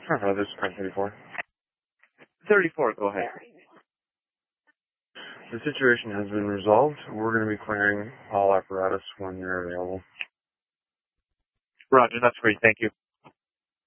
Sure, this is Print 34. 34, go ahead. The situation has been resolved. We're going to be clearing all apparatus when they're available. Roger, that's great. Thank you.